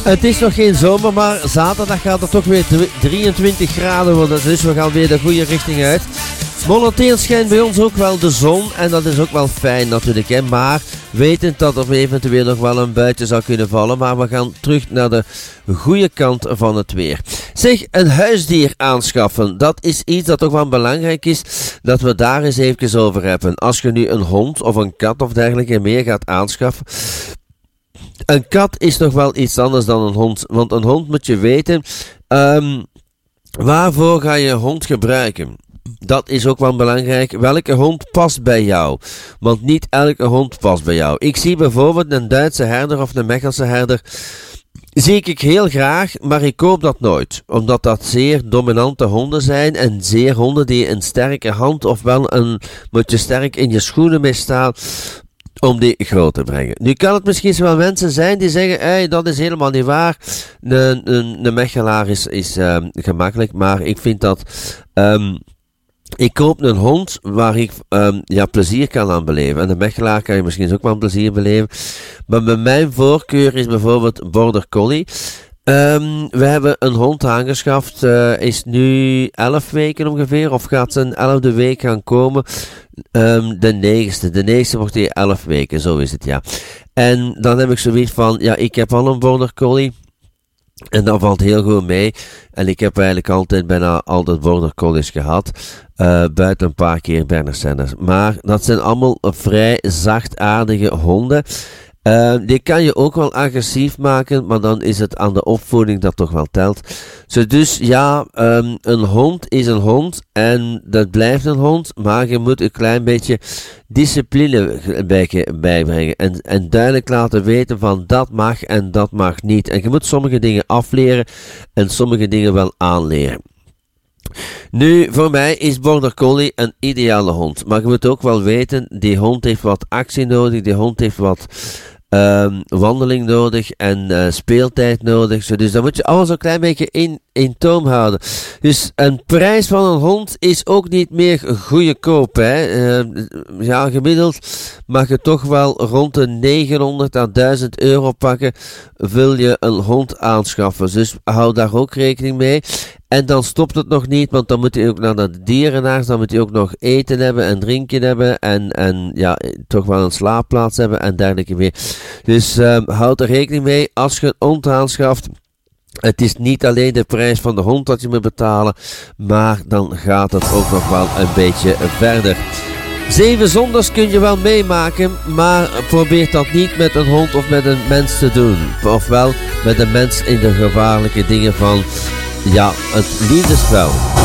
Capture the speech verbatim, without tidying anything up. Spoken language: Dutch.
Het is nog geen zomer, maar zaterdag gaat het toch weer drieëntwintig graden worden. Dus we gaan weer de goede richting uit. Momenteel schijnt bij ons ook wel de zon en dat is ook wel fijn natuurlijk. Hè? Maar wetend dat er eventueel nog wel een buitje zou kunnen vallen. Maar we gaan terug naar de goede kant van het weer. Zeg, een huisdier aanschaffen. Dat is iets dat toch wel belangrijk is. Dat we daar eens even over hebben. Als je nu een hond of een kat of dergelijke meer gaat aanschaffen. Een kat is nog wel iets anders dan een hond. Want een hond moet je weten. Um, waarvoor ga je een hond gebruiken? Dat is ook wel belangrijk. Welke hond past bij jou? Want niet elke hond past bij jou. Ik zie bijvoorbeeld een Duitse herder of een Mechelse herder. Zie ik heel graag, maar ik koop dat nooit. Omdat dat zeer dominante honden zijn. En zeer honden die een sterke hand ofwel een, moet je sterk in je schoenen mee staan. Om die groot te brengen. Nu kan het misschien wel mensen zijn die zeggen, hey, dat is helemaal niet waar. Een, een, een Mechelaar is, is uh, gemakkelijk, maar ik vind dat... Um, ik koop een hond waar ik um, ja, plezier kan aan beleven. En een Mechelaar kan je misschien ook wel plezier beleven. Maar bij mijn voorkeur is bijvoorbeeld Border Collie. Um, we hebben een hond aangeschaft, uh, is nu elf weken ongeveer, of gaat zijn elfde week gaan komen. Um, de negende, de negende wordt hier elf weken, zo is het, ja. En dan heb ik zoiets van, ja, ik heb al een Border Collie. En dat valt heel goed mee. En ik heb eigenlijk altijd bijna altijd Border Collies gehad. Uh, buiten een paar keer Bernard Sanders. Maar dat zijn allemaal vrij zachtaardige honden. Uh, die kan je ook wel agressief maken, maar dan is het aan de opvoeding dat toch wel telt. So, dus ja, um, een hond is een hond en dat blijft een hond, maar je moet een klein beetje discipline bij, bijbrengen en, en duidelijk laten weten van dat mag en dat mag niet. En je moet sommige dingen afleren en sommige dingen wel aanleren. Nu, voor mij is Border Collie een ideale hond. Maar je moet ook wel weten, die hond heeft wat actie nodig, die hond heeft wat um, wandeling nodig en uh, speeltijd nodig. So, dus dan moet je alles een klein beetje in, in toom houden. Dus een prijs van een hond is ook niet meer goedkoop. Hè? Uh, ja, gemiddeld mag je toch wel rond de negenhonderd à duizend euro pakken, wil je een hond aanschaffen. Dus hou daar ook rekening mee. En dan stopt het nog niet, want dan moet je ook naar de dierenarts, dan moet je ook nog eten hebben en drinken hebben en, en ja, toch wel een slaapplaats hebben en dergelijke meer. Dus um, houd er rekening mee als je een hond aanschaft. Het is niet alleen de prijs van de hond dat je moet betalen, maar dan gaat het ook nog wel een beetje verder. Zeven zondags kun je wel meemaken, maar probeer dat niet met een hond of met een mens te doen. Ofwel met een mens in de gevaarlijke dingen van... ja, het liefdespel.